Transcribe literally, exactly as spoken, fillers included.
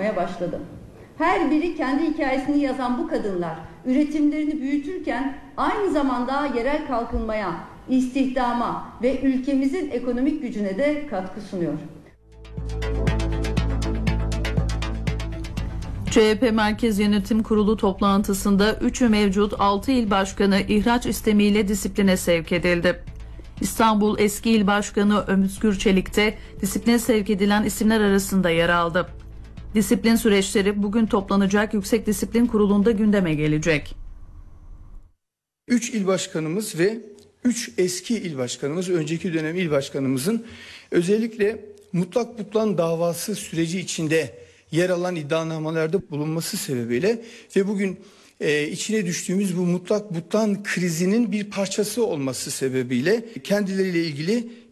çıkarmaya başladı. Her biri kendi hikayesini yazan bu kadınlar üretimlerini büyütürken aynı zamanda yerel kalkınmaya, istihdama ve ülkemizin ekonomik gücüne de katkı sunuyor. C H P Merkez Yönetim Kurulu toplantısında üçü mevcut altı il başkanı ihraç istemiyle disipline sevk edildi. İstanbul eski il başkanı Özgür Çelik de disipline sevk edilen isimler arasında yer aldı. Disiplin süreçleri bugün toplanacak Yüksek Disiplin Kurulu'nda gündeme gelecek. üç il başkanımız ve üç eski il başkanımız, önceki dönem il başkanımızın özellikle mutlak butlan davası süreci içinde yer alan iddianamelerde bulunması sebebiyle ve bugün e, içine düştüğümüz bu mutlak butlan krizinin bir parçası olması sebebiyle kendileriyle ilgili